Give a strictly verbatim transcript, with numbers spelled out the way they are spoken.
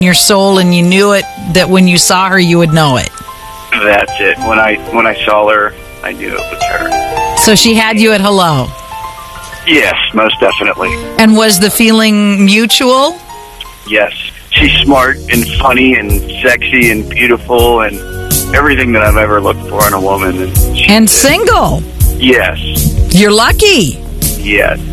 your soul, and you knew it, that when you saw her, you would know it. That's it. When I when I saw her, I knew it was her. So she had you at hello. Yes, most definitely. And was the feeling mutual? Yes. She's smart and funny and sexy and beautiful and everything that I've ever looked for in a woman. And, she, and single. Yes. You're lucky. Yes.